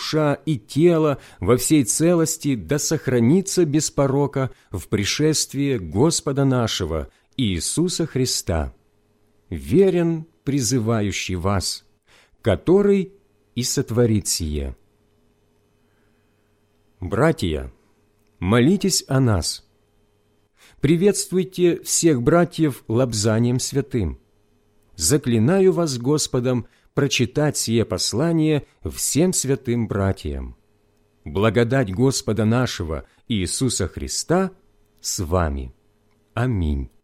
душа и тело во всей целости да сохранится без порока в пришествии Господа нашего Иисуса Христа. Верен призывающий вас, который и сотворит сие. Братья, молитесь о нас. Приветствуйте всех братьев лобзанием святым. Заклинаю вас Господом прочитать сие послание всем святым братьям. Благодать Господа нашего Иисуса Христа с вами. Аминь.